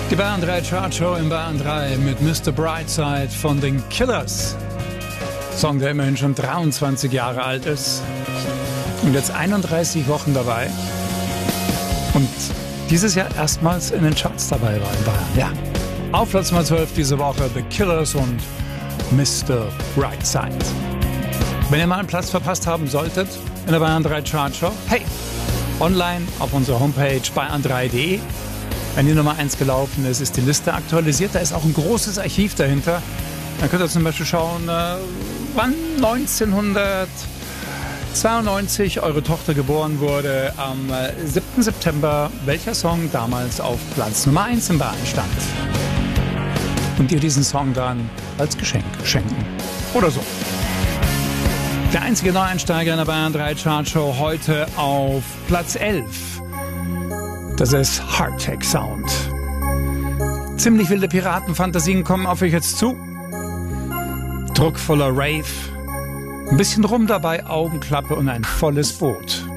Die Bayern 3 Chartshow in Bayern 3 mit Mr. Brightside von den Killers. Song, der immerhin schon 23 Jahre alt ist und jetzt 31 Wochen dabei. Und dieses Jahr erstmals in den Charts dabei war in Bayern. Ja, auf Platz Nummer 12 diese Woche The Killers und Mr. Brightside. Wenn ihr mal einen Platz verpasst haben solltet in der Bayern 3 Chartshow, hey, online auf unserer Homepage bayern3.de. Wenn die Nummer 1 gelaufen ist, ist die Liste aktualisiert. Da ist auch ein großes Archiv dahinter. Dann könnt ihr zum Beispiel schauen, wann 1992 eure Tochter geboren wurde. Am 7. September, welcher Song damals auf Platz Nummer 1 in Bayern stand. Und ihr diesen Song dann als Geschenk schenken. Oder so. Der einzige Neueinsteiger in der Bayern 3 Chartshow heute auf Platz 11. Das ist Hardtech Sound. Ziemlich wilde Piratenfantasien kommen auf euch jetzt zu. Druckvoller Rave. Ein bisschen Rum dabei, Augenklappe und ein volles Boot.